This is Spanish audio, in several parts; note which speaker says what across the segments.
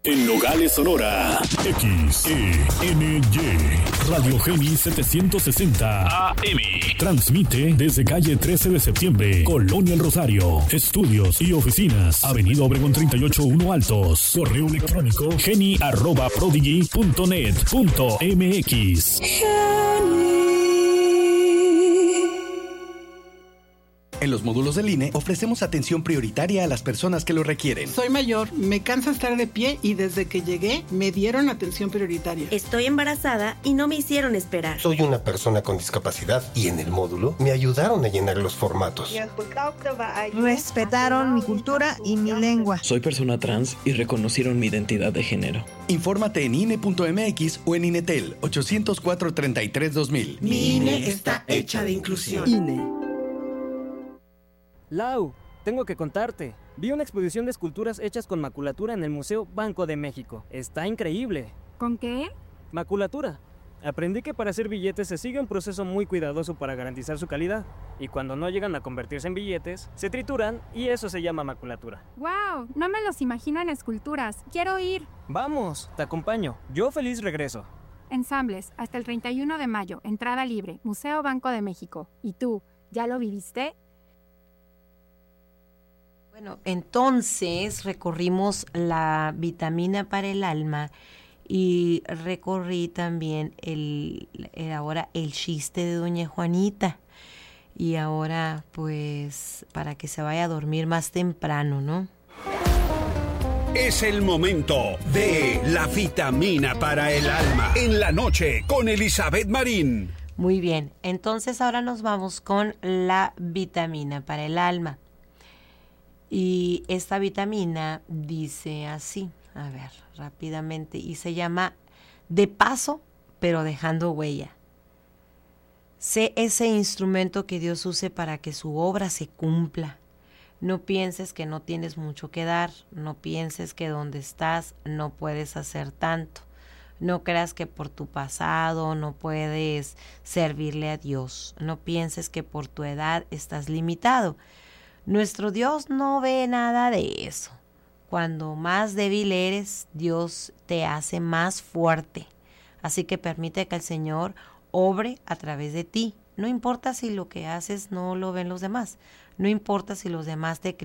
Speaker 1: En Nogales, Sonora, XENY, Radio Geni 760 AM. Transmite desde calle 13 de septiembre, Colonia El Rosario. Estudios y oficinas, Avenida Obregón 38-1 Altos. Correo electrónico geni@prodigy.net.mx.
Speaker 2: En los módulos del INE ofrecemos atención prioritaria a las personas que lo requieren.
Speaker 3: Soy mayor, me cansa estar de pie y desde que llegué me dieron atención prioritaria.
Speaker 4: Estoy embarazada y no me hicieron esperar.
Speaker 5: Soy una persona con discapacidad y en el módulo me ayudaron a llenar los formatos.
Speaker 6: Respetaron mi cultura y mi lengua.
Speaker 7: Soy persona trans y reconocieron mi identidad de género.
Speaker 2: Infórmate en INE.mx o en INETEL 804-33-2000.
Speaker 3: Mi INE está hecha de inclusión.
Speaker 8: INE. Lau, tengo que contarte. Vi una exposición de esculturas hechas con maculatura en el Museo Banco de México. Está increíble.
Speaker 9: ¿Con qué?
Speaker 8: Maculatura. Aprendí que para hacer billetes se sigue un proceso muy cuidadoso para garantizar su calidad. Y cuando no llegan a convertirse en billetes, se trituran y eso se llama maculatura.
Speaker 9: ¡Wow! No me los imagino en esculturas. ¡Quiero ir!
Speaker 8: Vamos, te acompaño. Yo feliz regreso.
Speaker 9: Ensambles, hasta el 31 de mayo. Entrada libre. Museo Banco de México. ¿Y tú, ya lo viviste?
Speaker 10: Bueno, entonces recorrimos la vitamina para el alma y recorrí también ahora el chiste de doña Juanita. Y ahora, pues, para que se vaya a dormir más temprano, ¿no?
Speaker 11: Es el momento de la vitamina para el alma en la noche con Elizabeth Marín.
Speaker 10: Muy bien, entonces ahora nos vamos con la vitamina para el alma. Y esta vitamina dice así, a ver, rápidamente, y se llama De paso, pero dejando huella. Sé ese instrumento que Dios use para que su obra se cumpla. No pienses que no tienes mucho que dar, no pienses que donde estás no puedes hacer tanto. No creas que por tu pasado no puedes servirle a Dios. No pienses que por tu edad estás limitado. Nuestro Dios no ve nada de eso. Cuando más débil eres, Dios te hace más fuerte. Así que permite que el Señor obre a través de ti. No importa si lo que haces no lo ven los demás. No importa si los demás te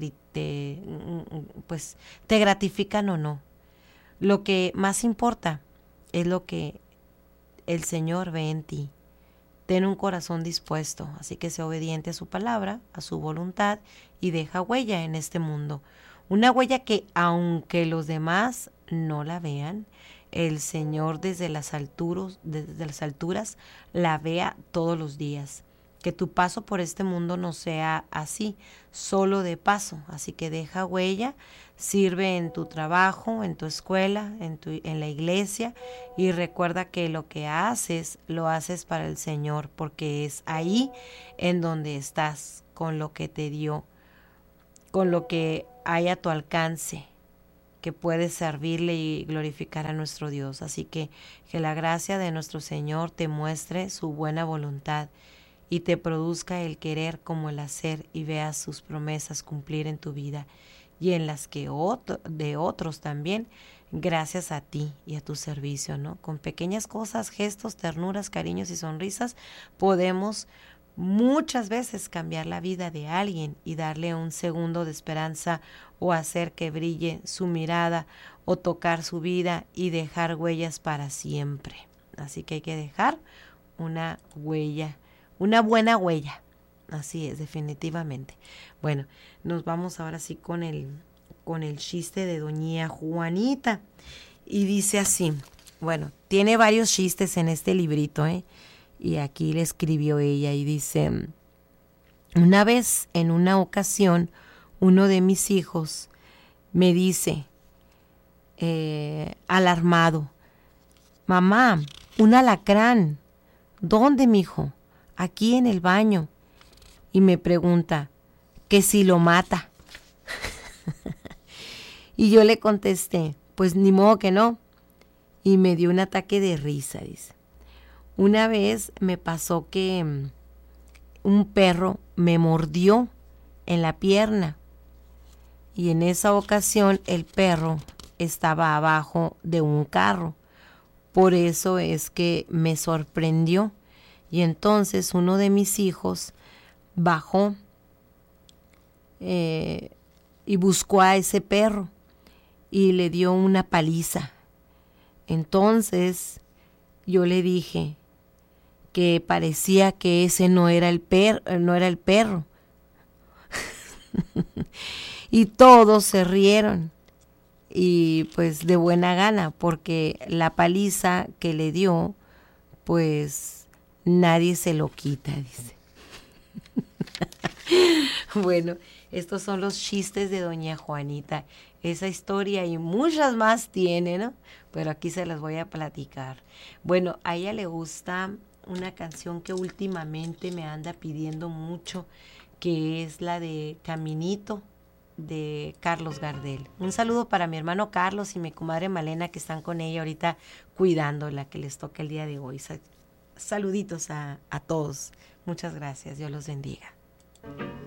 Speaker 10: gratifican o no. Lo que más importa es lo que el Señor ve en ti. Ten un corazón dispuesto, así que sea obediente a su palabra, a su voluntad y deja huella en este mundo. Una huella que, aunque los demás no la vean, el Señor desde las alturas la vea todos los días. Que tu paso por este mundo no sea así, solo de paso. Así que deja huella, sirve en tu trabajo, en tu escuela, en la iglesia, y recuerda que lo que haces, lo haces para el Señor, porque es ahí en donde estás, con lo que te dio, con lo que hay a tu alcance, que puedes servirle y glorificar a nuestro Dios. Así que la gracia de nuestro Señor te muestre su buena voluntad y te produzca el querer como el hacer, y veas sus promesas cumplir en tu vida y en las que de otros también, gracias a ti y a tu servicio, ¿no? Con pequeñas cosas, gestos, ternuras, cariños y sonrisas, podemos muchas veces cambiar la vida de alguien y darle un segundo de esperanza, o hacer que brille su mirada, o tocar su vida y dejar huellas para siempre. Así que hay que dejar una huella, una buena huella. Así es, definitivamente. Bueno, nos vamos ahora sí con el chiste de doña Juanita. Y dice así, bueno, tiene varios chistes en este librito, y aquí le escribió ella y dice: una vez, en una ocasión, uno de mis hijos me dice, alarmado: mamá, un alacrán. ¿Dónde, mijo? Aquí en el baño. Y me pregunta que si lo mata. Y yo le contesté, pues ni modo que no. Y me dio un ataque de risa, dice. Una vez me pasó que un perro me mordió en la pierna. Y en esa ocasión el perro estaba abajo de un carro. Por eso es que me sorprendió. Y entonces uno de mis hijos bajó y buscó a ese perro y le dio una paliza. Entonces yo le dije que parecía que ese no era el perro. Y todos se rieron, y pues de buena gana, porque la paliza que le dio, pues nadie se lo quita, dice. Bueno, estos son los chistes de doña Juanita. Esa historia y muchas más tiene, ¿no? Pero aquí se las voy a platicar. Bueno, a ella le gusta una canción que últimamente me anda pidiendo mucho, que es la de Caminito, de Carlos Gardel. Un saludo para mi hermano Carlos y mi comadre Malena, que están con ella ahorita cuidándola, que les toca el día de hoy. Saluditos a todos. Muchas gracias. Dios los bendiga.